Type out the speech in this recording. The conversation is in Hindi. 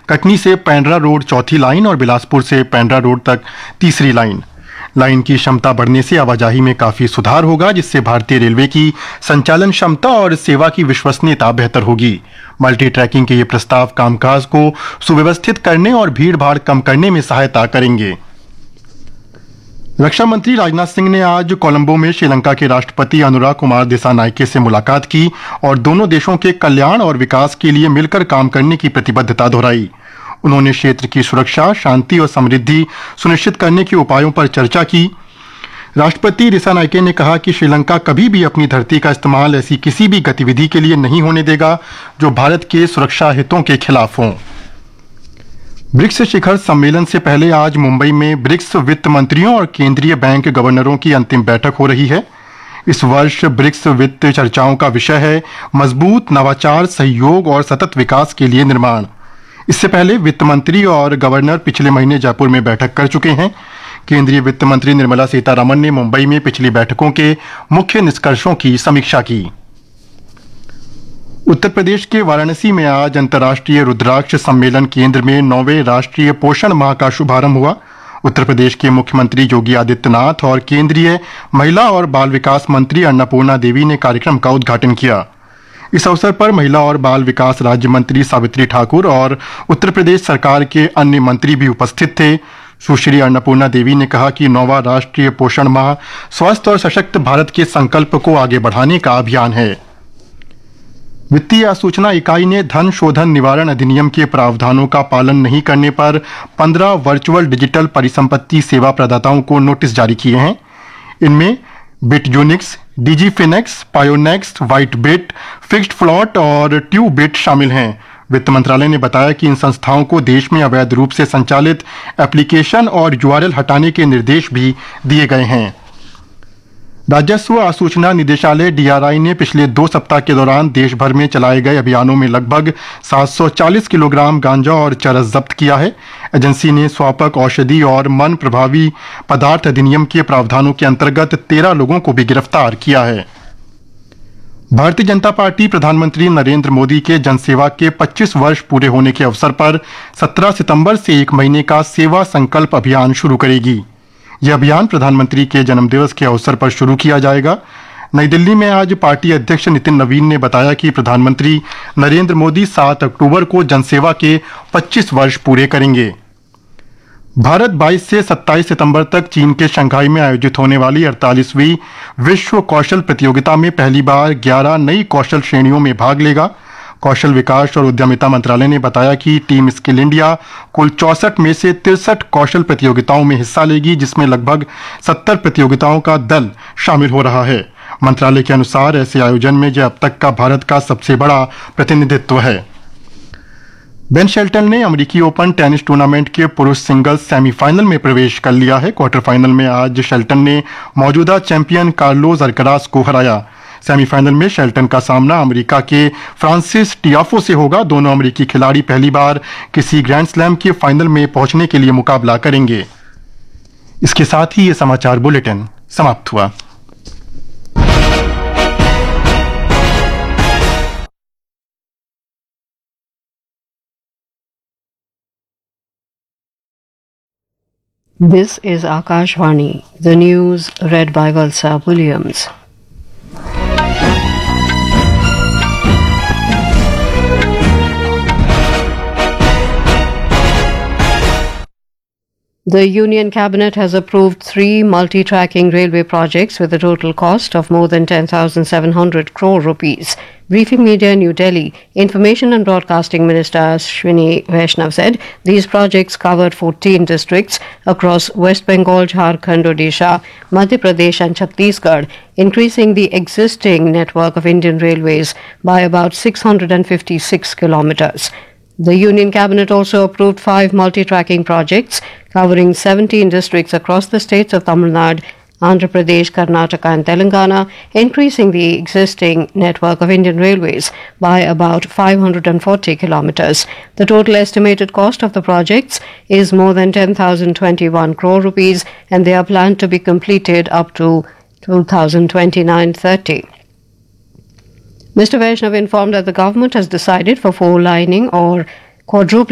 कटनी से पेंड्रा रोड चौथी लाइन और बिलासपुर से पेंड्रा रोड तक तीसरी लाइन की क्षमता बढ़ने से आवाजाही में काफी सुधार होगा, जिससे भारतीय रेलवे की संचालन क्षमता और सेवा की विश्वसनीयता बेहतर होगी। मल्टी ट्रैकिंग के ये प्रस्ताव कामकाज को सुव्यवस्थित करने और भीड़ भाड़ कम करने में सहायता करेंगे। रक्षा मंत्री राजनाथ सिंह ने आज कोलंबो में श्रीलंका के राष्ट्रपति अनुराग कुमार दिसानायके से मुलाकात की और दोनों देशों के कल्याण और विकास के लिए मिलकर काम करने की प्रतिबद्धता दोहराई। उन्होंने क्षेत्र की सुरक्षा, शांति और समृद्धि सुनिश्चित करने के उपायों पर चर्चा की। राष्ट्रपति दिसानायके ने कहा कि श्रीलंका कभी भी अपनी धरती का इस्तेमाल ऐसी किसी भी गतिविधि के लिए नहीं होने देगा जो भारत के सुरक्षा हितों के खिलाफ हों। ब्रिक्स शिखर सम्मेलन से पहले आज मुंबई में ब्रिक्स वित्त मंत्रियों और केंद्रीय बैंक गवर्नरों की अंतिम बैठक हो रही है। इस वर्ष ब्रिक्स वित्त चर्चाओं का विषय है मजबूत नवाचार, सहयोग और सतत विकास के लिए निर्माण। इससे पहले वित्त मंत्री और गवर्नर पिछले महीने जयपुर में बैठक कर चुके हैं। केंद्रीय वित्त मंत्री निर्मला सीतारमण ने मुंबई में पिछली बैठकों के मुख्य निष्कर्षों की समीक्षा की। उत्तर प्रदेश के वाराणसी में आज अंतर्राष्ट्रीय रुद्राक्ष सम्मेलन केंद्र में 9वें राष्ट्रीय पोषण माह का शुभारंभ हुआ। उत्तर प्रदेश के मुख्यमंत्री योगी आदित्यनाथ और केंद्रीय महिला और बाल विकास मंत्री अन्नपूर्णा देवी ने कार्यक्रम का उद्घाटन किया। इस अवसर पर महिला और बाल विकास राज्य मंत्री सावित्री ठाकुर और उत्तर प्रदेश सरकार के अन्य मंत्री भी उपस्थित थे। सुश्री अन्नपूर्णा देवी ने कहा कि 9वां राष्ट्रीय पोषण माह स्वस्थ और सशक्त भारत के संकल्प को आगे बढ़ाने का अभियान है। वित्तीय आसूचना इकाई ने धन शोधन निवारण अधिनियम के प्रावधानों का पालन नहीं करने पर 15 वर्चुअल डिजिटल परिसंपत्ति सेवा प्रदाताओं को नोटिस जारी किए हैं। इनमें बिटयूनिक्स, डिजीफिनेक्स, पायोनेक्स, व्हाइटबिट, फिक्स्ड फ्लॉट और ट्यूबिट शामिल हैं। वित्त मंत्रालय ने बताया कि इन संस्थाओं को देश में अवैध रूप से संचालित एप्लीकेशन और यूआरएल हटाने के निर्देश भी दिए गए हैं। राजस्व आसूचना निदेशालय डीआरआई ने पिछले 2 सप्ताह के दौरान देश भर में चलाए गए अभियानों में लगभग 740 किलोग्राम गांजा और चरस जब्त किया है। एजेंसी ने स्वापक औषधि और मन प्रभावी पदार्थ अधिनियम के प्रावधानों के अंतर्गत 13 लोगों को भी गिरफ्तार किया है। भारतीय जनता पार्टी प्रधानमंत्री नरेंद्र मोदी के जनसेवा के 25 वर्ष पूरे होने के अवसर पर 17 सितंबर से 1 महीने का सेवा संकल्प अभियान शुरू करेगी। यह अभियान प्रधानमंत्री के जन्मदिवस के अवसर पर शुरू किया जाएगा। नई दिल्ली में आज पार्टी अध्यक्ष नितिन नवीन ने बताया कि प्रधानमंत्री नरेंद्र मोदी 7 अक्टूबर को जनसेवा के 25 वर्ष पूरे करेंगे। भारत 22 से 27 सितंबर तक चीन के शंघाई में आयोजित होने वाली 48वीं विश्व कौशल प्रतियोगिता में पहली बार 11 नई कौशल श्रेणियों में भाग लेगा। कौशल विकास और उद्यमिता मंत्रालय ने बताया कि टीम स्किल इंडिया कुल 64 में से 63 कौशल प्रतियोगिताओं में हिस्सा लेगी, जिसमें लगभग 70 प्रतियोगिताओं का दल शामिल हो रहा है। मंत्रालय के अनुसार ऐसे आयोजन में यह अब तक का भारत का सबसे बड़ा प्रतिनिधित्व है। बेन शेल्टन ने अमेरिकी ओपन टेनिस टूर्नामेंट के पुरुष सिंगल्स सेमीफाइनल में प्रवेश कर लिया है। क्वार्टर फाइनल में आज शेल्टन ने मौजूदा चैंपियन कार्लोस अल्कराज को हराया। सेमीफाइनल में शेल्टन का सामना अमेरिका के फ्रांसिस टियाफो से होगा। दोनों अमेरिकी खिलाड़ी पहली बार किसी ग्रैंड स्लैम के फाइनल में पहुंचने के लिए मुकाबला करेंगे। इसके साथ ही ये समाचार बुलेटिन समाप्त हुआ। This is Akashvani, the news read by Valsa Williams. The Union Cabinet has approved 3 multi-tracking railway projects with a total cost of more than 10,700 crore rupees. Briefing media in New Delhi, Information and Broadcasting Minister Ashwini Vaishnav said these projects covered 14 districts across West Bengal, Jharkhand, Odisha, Madhya Pradesh and Chhattisgarh, increasing the existing network of Indian Railways by about 656 kilometers. The Union Cabinet also approved 5 multi-tracking projects covering 17 districts across the states of Tamil Nadu, Andhra Pradesh, Karnataka and Telangana, increasing the existing network of Indian Railways by about 540 kilometers. The total estimated cost of the projects is more than 10,021 crore rupees and they are planned to be completed up to 2029-30. Mr. Vaishnav informed that the government has decided for 4-lining or quadruple